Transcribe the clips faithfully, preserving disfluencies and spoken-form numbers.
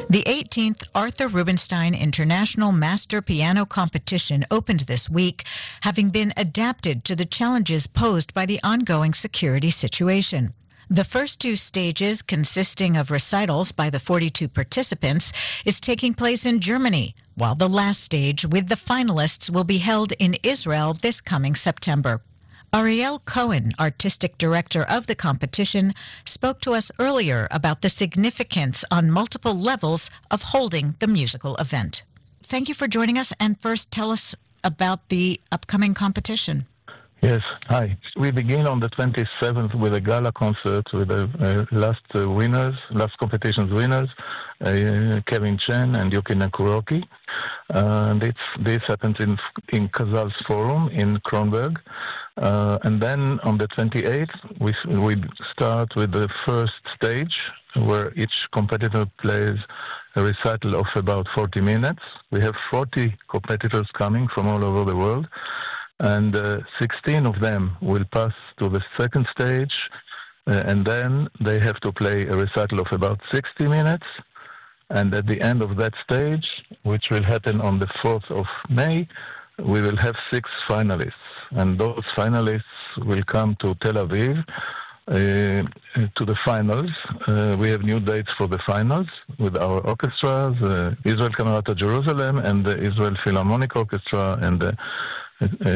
The eighteenth Arthur Rubinstein International Master Piano Competition opened this week, having been adapted to the challenges posed by the ongoing security situation. The first two stages, consisting of recitals by the forty-two participants, is taking place in Germany, while the last stage with the finalists will be held in Israel this coming September. Ariel Cohen, artistic director of the competition, spoke to us earlier about the significance on multiple levels of holding the musical event. Thank you for joining us, and first tell us about the upcoming competition. Yes, hi. We begin on the twenty-seventh with a gala concert with the uh, last uh, winners, last competition's winners, uh, Kevin Chen and Yuki Nakuroki. Uh, and it's, this happens in in Casals Forum in Kronberg. Uh, and then on the twenty-eighth, we we start with the first stage, where each competitor plays a recital of about forty minutes. We have forty competitors coming from all over the world, and uh, sixteen of them will pass to the second stage, uh, and then they have to play a recital of about sixty minutes. And at the end of that stage, which will happen on the fourth of May, we will have six finalists. And those finalists will come to Tel Aviv uh, to the finals. Uh, we have new dates for the finals with our orchestras, uh, Israel Camerata Jerusalem and the Israel Philharmonic Orchestra, and the uh,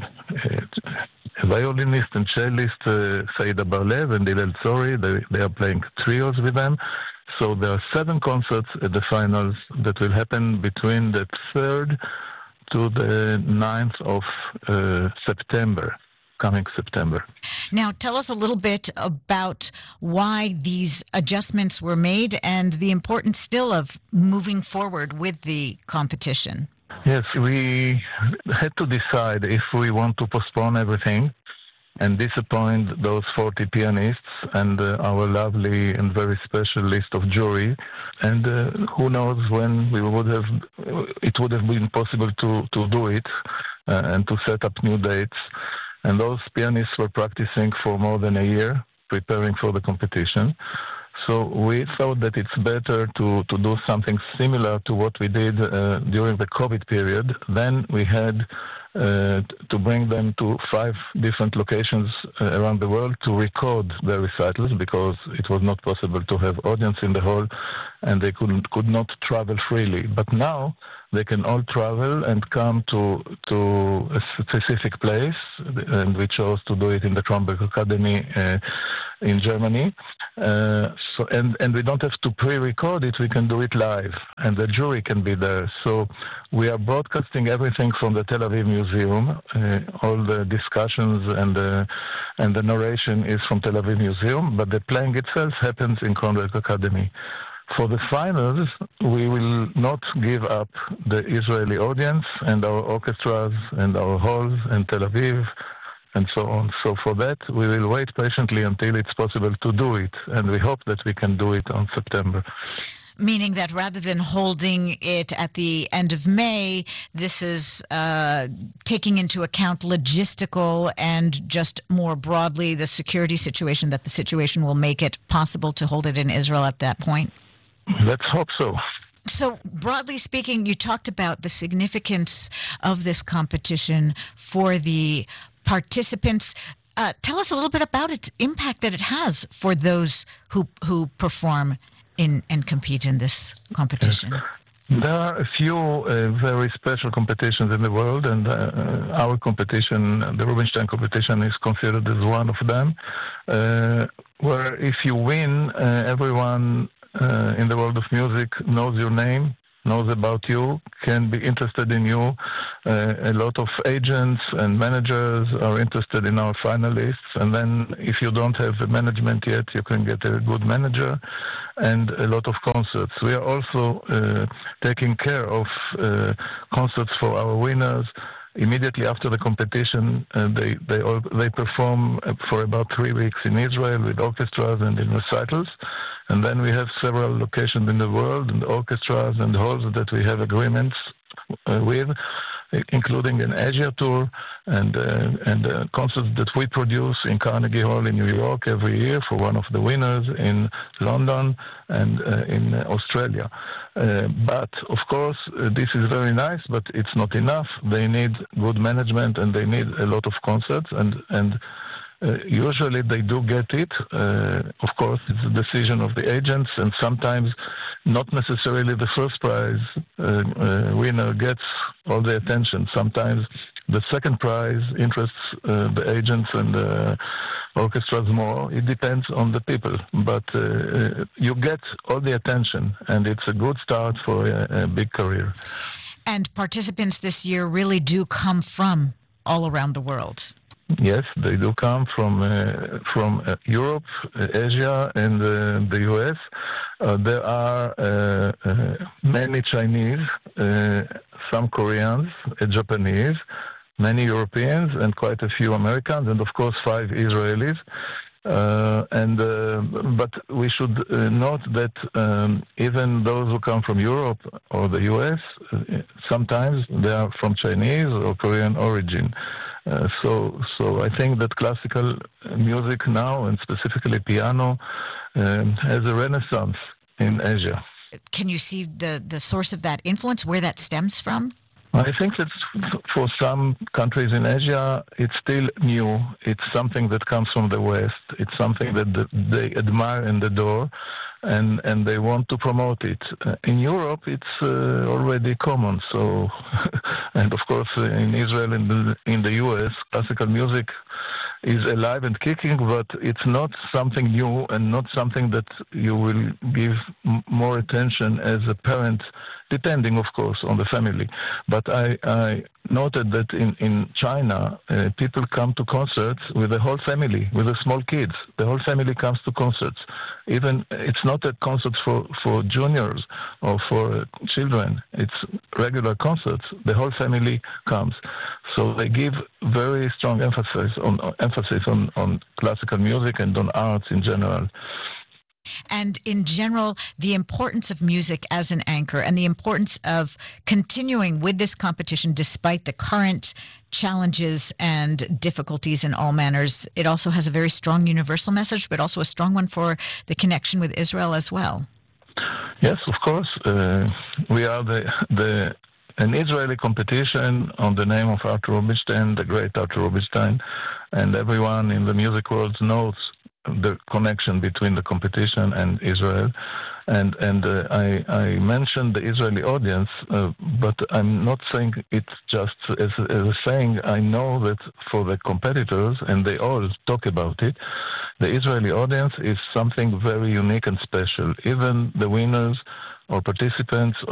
uh, violinist and cellist uh, Saida Barlev and Hillel Tzori. They, they are playing trios with them. So there are seven concerts at the finals that will happen between the third to the ninth of uh, September, coming September. Now, tell us a little bit about why these adjustments were made and the importance still of moving forward with the competition. Yes, we had to decide if we want to postpone everything and disappoint those forty pianists and uh, our lovely and very special list of jury. And uh, who knows when we would have, it would have been possible to, to do it uh, and to set up new dates. And those pianists were practicing for more than a year, preparing for the competition. So we thought that it's better to, to do something similar to what we did uh, during the COVID period. Then we had uh, to bring them to five different locations uh, around the world to record their recitals, because it was not possible to have audience in the hall and they couldn't, could not travel freely. But now they can all travel and come to to a specific place, and we chose to do it in the Kronberg Academy uh, in Germany. Uh, so and, and we don't have to pre-record it, we can do it live, and the jury can be there. So we are broadcasting everything from the Tel Aviv Museum. Uh, all the discussions and the, and the narration is from Tel Aviv Museum, but the playing itself happens in Kronberg Academy. For the finals, we will not give up the Israeli audience and our orchestras and our halls in Tel Aviv and so on. So for that, we will wait patiently until it's possible to do it, and we hope that we can do it on September. Meaning that rather than holding it at the end of May, this is uh, taking into account logistical and just more broadly the security situation, that the situation will make it possible to hold it in Israel at that point? Let's hope so. So, broadly speaking, you talked about the significance of this competition for the participants. Uh, tell us a little bit about its impact that it has for those who who perform in and compete in this competition. Yes. There are a few uh, very special competitions in the world, and uh, our competition, the Rubinstein competition, is considered as one of them, uh, where if you win, uh, everyone Uh, in the world of music knows your name, knows about you, can be interested in you. Uh, a lot of agents and managers are interested in our finalists, and then if you don't have a management yet, you can get a good manager and a lot of concerts. We are also uh, taking care of uh, concerts for our winners. Immediately after the competition, uh, they they all, they perform for about three weeks in Israel with orchestras and in recitals, and then we have several locations in the world and orchestras and halls that we have agreements uh, with, including an Asia tour and uh, and uh, concerts that we produce in Carnegie Hall in New York every year for one of the winners, in London and uh, in Australia. Uh, but of course, uh, this is very nice, but it's not enough. They need good management and they need a lot of concerts, and and uh, usually they do get it. Uh, of course, it's a decision of the agents, and sometimes not necessarily the first prize uh, uh, winner gets all the attention. Sometimes the second prize interests uh, the agents and the orchestras more. It depends on the people, but uh, you get all the attention, and it's a good start for a, a big career. And participants this year really do come from all around the world. Yes, they do come from uh, from uh, Europe, uh, Asia, and uh, the U S. Uh, there are uh, uh, many Chinese, uh, some Koreans, uh, Japanese, many Europeans, and quite a few Americans, and of course five Israelis. Uh, and uh, but we should uh, note that um, even those who come from Europe or the U S, uh, sometimes they are from Chinese or Korean origin. Uh, so, so I think that classical music now, and specifically piano, um, has a renaissance in Asia. Can you see the, the source of that influence, where that stems from? I think that for some countries in Asia, it's still new. It's something that comes from the West. It's something that they admire and adore, and, and they want to promote it. Uh, in Europe, it's uh, already common. So, and of course, uh, in Israel and in, in the U S, classical music is alive and kicking, but it's not something new and not something that you will give m- more attention as a parent, depending, of course, on the family. But I, I noted that in, in China, uh, people come to concerts with the whole family, with the small kids. The whole family comes to concerts. Even it's not a concert for, for juniors or for uh, children. It's regular concerts. The whole family comes. So they give very strong emphasis on emphasis on, on classical music and on arts in general. And in general, the importance of music as an anchor and the importance of continuing with this competition despite the current challenges and difficulties in all manners. It also has a very strong universal message, but also a strong one for the connection with Israel as well. Yes, of course. Uh, we are the the an Israeli competition on the name of Arthur Rubinstein, the great Arthur Rubinstein, and everyone in the music world knows the connection between the competition and Israel. And and uh, I, I mentioned the Israeli audience, uh, but I'm not saying it's just as, as a saying. I know that for the competitors, and they all talk about it, the Israeli audience is something very unique and special. Even the winners or participants